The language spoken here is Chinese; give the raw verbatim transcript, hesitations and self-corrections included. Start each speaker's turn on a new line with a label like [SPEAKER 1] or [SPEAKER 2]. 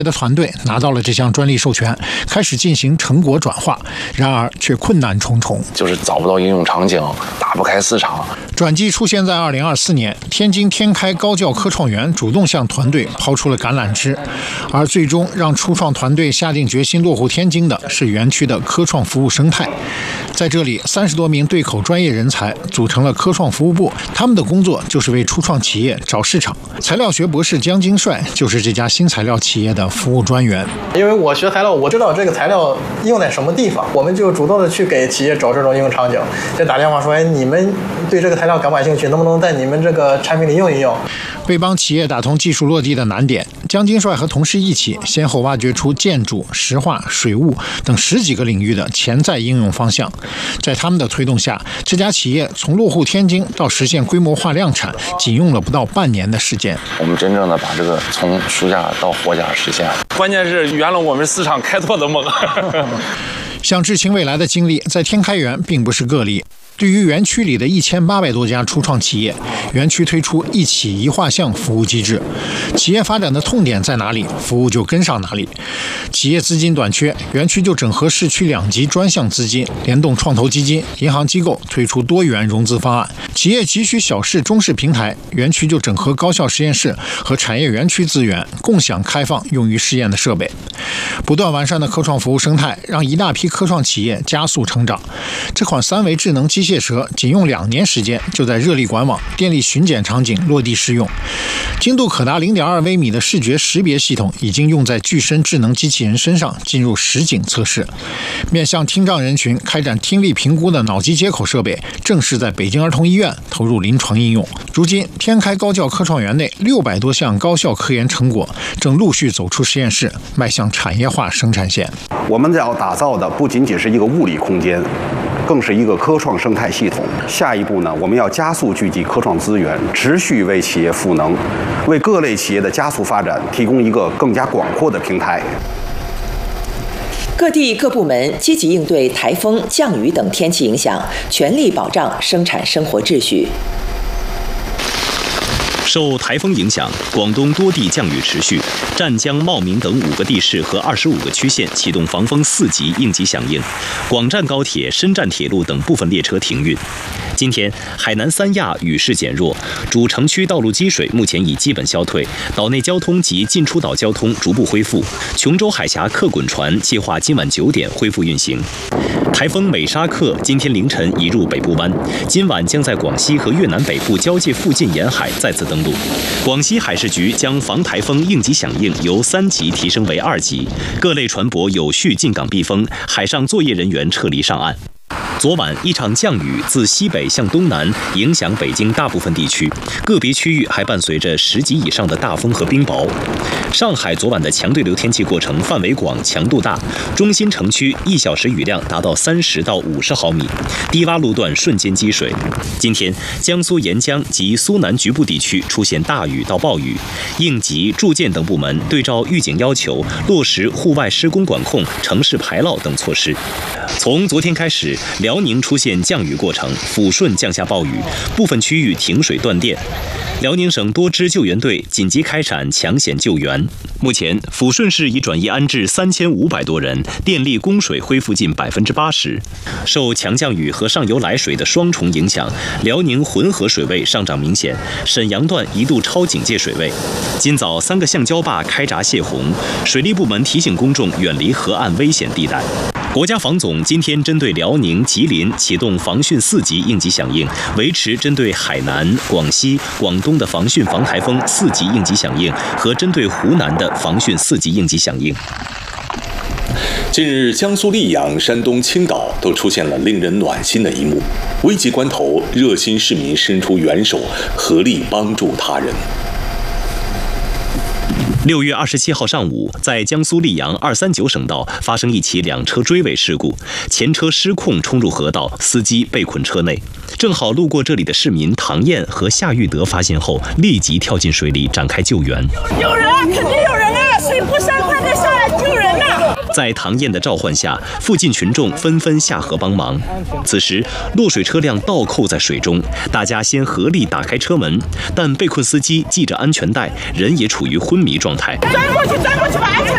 [SPEAKER 1] 的团队拿到了这项专利授权，开始进行成果转化，然而却困难重重，
[SPEAKER 2] 就是找不到应用场景，打不开市场。
[SPEAKER 1] 转机出现在二零二四年，天津天开高教科创园主动向团队抛出了橄榄枝，而最终让初创团队下定决心落户天津的是园区的科创服务生态。在这里，三十多名对口专业人才组成了科创服务部，他们的工作就是为初创企业找市场。材料学博士江金帅就是这家新材料企业的服务专员。
[SPEAKER 3] 因为我学材料，我知道这个材料用在什么地方，我们就主动的去给企业找这种应用场景，就打电话说，哎，你们对这个材料感不感兴趣？能不能在你们这个产品里用一用？
[SPEAKER 1] 为帮企业打通技术落地的难点，江金帅和同事一起先后挖掘出建筑、石化、水务等十几个领域的潜在应用方向。在他们的推动下，这家企业从落户天津到实现规模化量产，仅用了不到半年的时间。
[SPEAKER 2] 我们真正的把这个从书架到货架实现，
[SPEAKER 4] 关键是圆了我们市场开拓的梦。
[SPEAKER 1] 想知青未来的经历，在天开园并不是个例。对于园区里的一千八百多家初创企业，园区推出一企一画像服务机制，企业发展的痛点在哪里，服务就跟上哪里。企业资金短缺，园区就整合市区两级专项资金，联动创投基金、银行机构推出多元融资方案。企业急需小式、中式平台，园区就整合高校实验室和产业园区资源，共享开放用于试验的设备。不断完善的科创服务生态，让一大批科创企业加速成长。这款三维智能机械蛇仅用两年时间，就在热力管网、电力巡检场景落地试用。精度可达 零点二微米的视觉识别系统已经用在具身智能机器人身上，进入实景测试。面向听障人群开展听力评估的脑机接口设备，正式在北京儿童医院投入临床应用。如今，天开高教科创园内六百多项高校科研成果正陆续走出实验室，迈向产业化生产线。
[SPEAKER 5] 我们要打造的不仅仅是一个物理空间，更是一个科创生态系统。下一步呢，我们要加速聚集科创资源，持续为企业赋能，为各类企业的加速发展提供一个更加广阔的平台。
[SPEAKER 6] 各地各部门积极应对台风、降雨等天气影响，全力保障生产生活秩序。
[SPEAKER 7] 受台风影响，广东多地降雨持续，湛江、茂名等五个地市和二十五个区县启动防风四级应急响应，广湛高铁、深湛铁路等部分列车停运。今天，海南三亚雨势减弱，主城区道路积水目前已基本消退，岛内交通及进出岛交通逐步恢复。琼州海峡客滚船计划今晚九点恢复运行。台风美沙克今天凌晨移入北部湾，今晚将在广西和越南北部交界附近沿海再次登陆。广西海事局将防台风应急响应由三级提升为二级，各类船舶有序进港避风，海上作业人员撤离上岸。昨晚一场降雨自西北向东南影响北京大部分地区，个别区域还伴随着十级以上的大风和冰雹。上海昨晚的强对流天气过程范围广、强度大，中心城区一小时雨量达到三十到五十毫米，低洼路段瞬间积水。今天，江苏沿江及苏南局部地区出现大雨到暴雨，应急、住建等部门对照预警要求，落实户外施工管控、城市排涝等措施。从昨天开始，辽宁出现降雨过程，抚顺降下暴雨，部分区域停水断电。辽宁省多支救援队紧急开展抢险救援。目前，抚顺市已转移安置三千五百多人，电力供水恢复近百分之八十。受强降雨和上游来水的双重影响，辽宁浑河水位上涨明显，沈阳段一度超警戒水位。今早三个橡胶坝开闸泄洪，水利部门提醒公众远离河岸危险地带。国家防总今天针对辽宁、吉林启动防汛四级应急响应，维持针对海南、广西、广东的防汛防台风四级应急响应和针对湖南的防汛四级应急响应。
[SPEAKER 8] 近日，江苏溧阳、山东青岛都出现了令人暖心的一幕，危急关头，热心市民伸出援手，合力帮助他人。
[SPEAKER 7] 六月二十七号上午，在江苏溧阳二三九省道发生一起两车追尾事故，前车失控冲入河道，司机被困车内。正好路过这里的市民唐燕和夏玉德发现后，立即跳进水里展开救援。
[SPEAKER 9] 有人，肯定有人啊！水不深，快点下来救人呐！
[SPEAKER 7] 在唐燕的召唤下，附近群众纷纷下河帮忙。此时，落水车辆倒扣在水中，大家先合力打开车门，但被困司机系着安全带，人也处于昏迷状态。
[SPEAKER 9] 钻过去，钻过去，把安全